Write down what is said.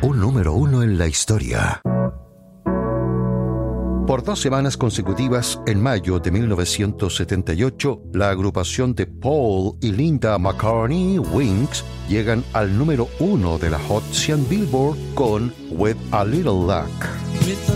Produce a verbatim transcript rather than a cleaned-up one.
un número uno en la historia. Por dos semanas consecutivas, en mayo de mil novecientos setenta y ocho, la agrupación de Paul y Linda McCartney, Wings, llegan al número uno de la Hot cien Billboard con With a Little Luck.